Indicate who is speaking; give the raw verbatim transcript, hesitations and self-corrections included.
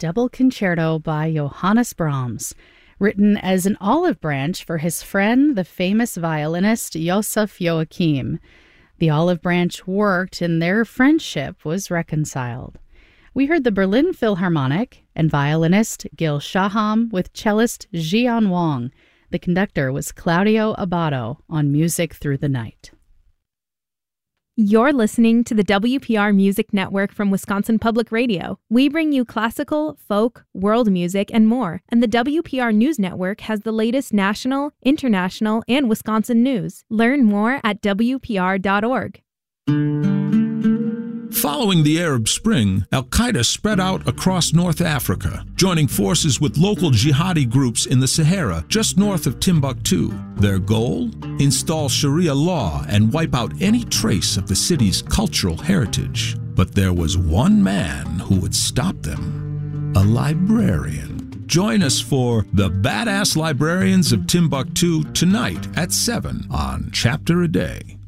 Speaker 1: Double Concerto by Johannes Brahms, written as an olive branch for his friend, the famous violinist Joseph Joachim. The olive branch worked and their friendship was reconciled. We heard the Berlin Philharmonic and violinist Gil Shaham with cellist Jian Wang. The conductor was Claudio Abbado on Music Through the Night.
Speaker 2: You're listening to the W P R Music Network from Wisconsin Public Radio. We bring you classical, folk, world music, and more. And the W P R News Network has the latest national, international, and Wisconsin news. Learn more at W P R dot org.
Speaker 3: Following the Arab Spring, al-Qaeda spread out across North Africa, joining forces with local jihadi groups in the Sahara just north of Timbuktu. Their goal? Install Sharia law and wipe out any trace of the city's cultural heritage. But there was one man who would stop them: a librarian. Join us for The Badass Librarians of Timbuktu tonight at seven on Chapter a Day.